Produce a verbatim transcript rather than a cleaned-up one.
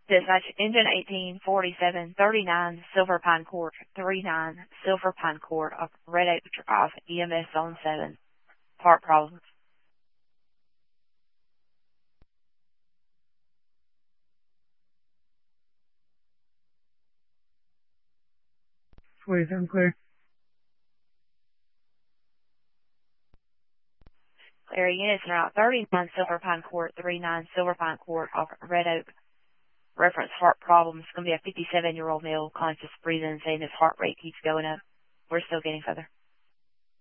Dispatch engine eighteen forty-seven thirty-nine Silver Pine Court thirty-nine Silver Pine Court of Red Oak Drive, E M S Zone seven. Part problems. forty-seven clear. Clear units are out thirty-nine Silver Pine Court thirty-nine Silver Pine Court of Red Oak. Reference heart problems. It's going to be a fifty-seven-year-old male, conscious breathing, saying his heart rate keeps going up. We're still getting further.